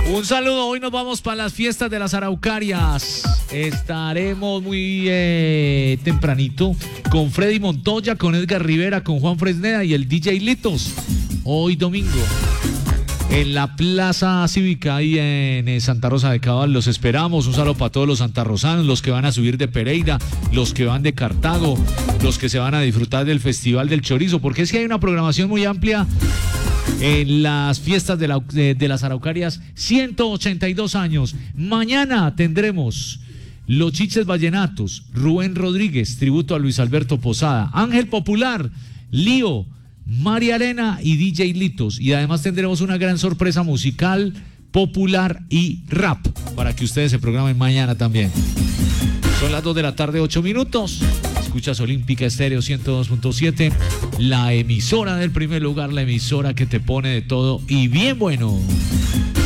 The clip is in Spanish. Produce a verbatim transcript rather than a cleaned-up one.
Un saludo, hoy nos vamos para las fiestas de las Araucarias. Estaremos muy eh, tempranito con Freddy Montoya, con Edgar Rivera, con Juan Fresneda y el D J Litos. Hoy domingo en la Plaza Cívica ahí en eh, Santa Rosa de Cabal. Los esperamos. Un saludo para todos los santarrosanos, los que van a subir de Pereira, los que van de Cartago, los que se van a disfrutar del Festival del Chorizo, porque es que hay una programación muy amplia en las fiestas de, la, de, de las Araucarias. Ciento ochenta y dos años. Mañana tendremos Los Chiches Vallenatos, Rubén Rodríguez, tributo a Luis Alberto Posada, Ángel Popular, Lío, María Elena y D J Litos. Y además tendremos una gran sorpresa musical, popular y rap para que ustedes se programen mañana también. Son las dos de la tarde, ocho minutos. Escuchas Olímpica Estéreo ciento dos punto siete, la emisora del primer lugar, la emisora que te pone de todo y bien bueno.